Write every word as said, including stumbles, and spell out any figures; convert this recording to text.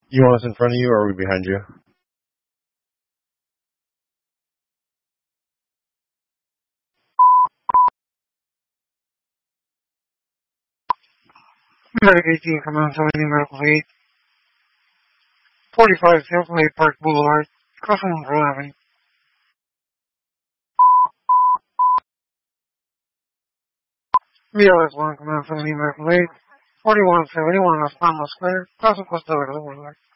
You want us in front of you or are we behind you? Medic eighteen, come on, somebody medical aid. forty-five South Lake Park Boulevard, crossing Monroe Avenue. V L S one, come on, somebody medical aid. forty-one seventy-one Las Palmas Square, crossing Costa Verde Boulevard.